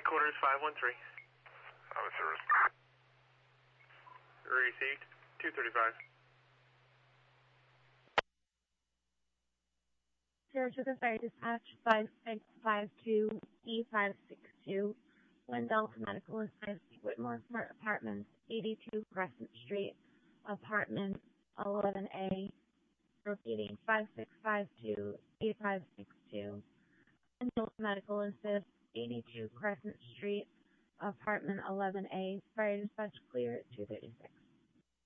Headquarters 513. Service. Received. 235. Saratoga Fire Dispatch 5652 E562. One Delta Medical is 5 Whitmore Smart Apartments, 82 Crescent Street, Apartment 11A. Repeating 5652 E562. One Delta Medical Assist, 82 Crescent Street, Apartment 11A. Fire Dispatch clear at 236.